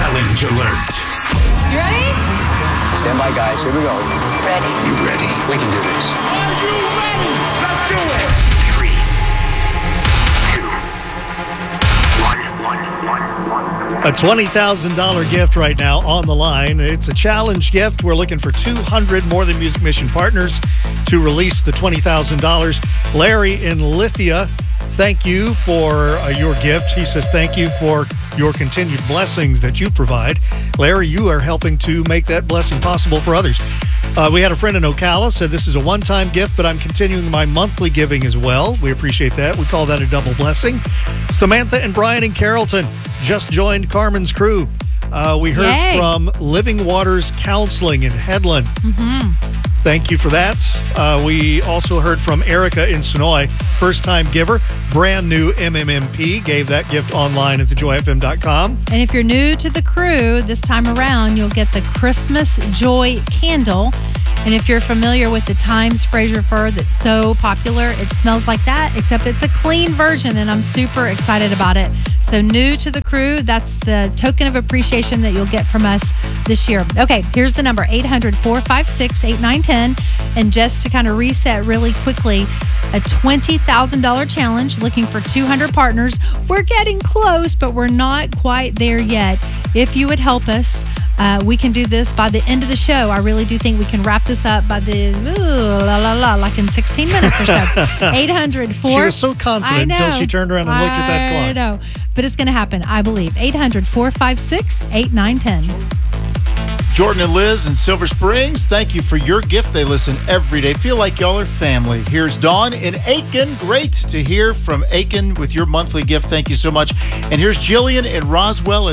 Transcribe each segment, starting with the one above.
Challenge alert. You ready? Stand by, guys. Here we go. Ready. You ready? We can do this. Are you ready? Let's do it. 3, 2, 1. A $20,000 gift right now on the line. It's a challenge gift. We're looking for 200 More Than Music Mission partners to release the $20,000. Larry in Lithia, thank you for your gift. He says thank you for your continued blessings that you provide. Larry, you are helping to make that blessing possible for others. We had a friend in Ocala said this is a one-time gift, but I'm continuing my monthly giving as well. We appreciate that. We call that a double blessing. Samantha and Brian in Carrollton just joined Carmen's crew. We heard from Living Waters Counseling in Headland. Thank you for that. We also heard from Erica in Sonoy, first-time giver, brand new MMMP, gave that gift online at thejoyfm.com. And if you're new to the crew, this time around, you'll get the Christmas Joy Candle. And if you're familiar with the Times Fraser Fir that's so popular, it smells like that, except it's a clean version, and I'm super excited about it. So new to the crew, that's the token of appreciation that you'll get from us this year. Okay, here's the number, 800-456-8910. And just to kind of reset really quickly, a $20,000 challenge, looking for 200 partners. We're getting close, but we're not quite there yet. If you would help us, we can do this by the end of the show. I really do think we can wrap this up by the, like in 16 minutes or so. 800-4... She was so confident until she turned around and looked at that clock. I know, but it's going to happen, I believe. 800-456-8910. Jordan and Liz in Silver Springs, thank you for your gift. They listen every day. Feel like y'all are family. Here's Dawn in Aiken. Great to hear from Aiken with your monthly gift. Thank you so much. And here's Jillian in Roswell at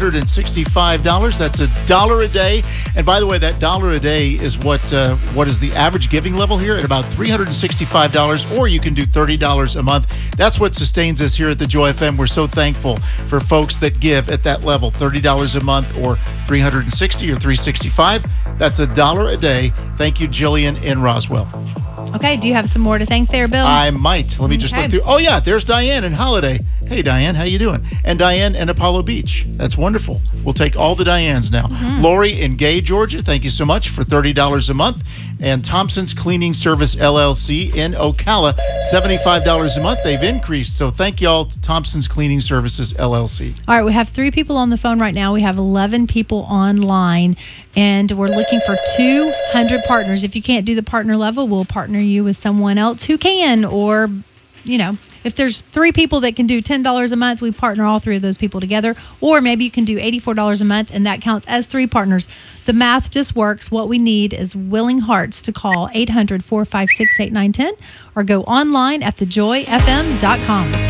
$365. That's $1 a day. And by the way, that $1 a day is what is the average giving level here at about $365, or you can do $30 a month. That's what sustains us here at the Joy FM. We're so thankful for folks that give at that level, $30 a month or $360 or $365. That's $1 a day. Thank you, Jillian in Roswell. Okay, do you have some more to thank there, Bill? I might. Let me just look through. Oh, yeah, there's Diane in Holiday. Hey, Diane, how you doing? And Diane in Apollo Beach. That's wonderful. We'll take all the Dianes now. Lori in Gay, Georgia, thank you so much for $30 a month. And Thompson's Cleaning Service, LLC in Ocala, $75 a month. They've increased, so thank y'all to Thompson's Cleaning Services, LLC. All right, we have 3 people on the phone right now. We have 11 people online, and we're looking for 200 partners. If you can't do the partner level, we'll partner you with someone else who can, or, you know, if there's 3 people that can do $10 a month, we partner all 3 of those people together. Or maybe you can do $84 a month, and that counts as 3 partners. The math just works. What we need is willing hearts to call 800-456-8910 or go online at thejoyfm.com.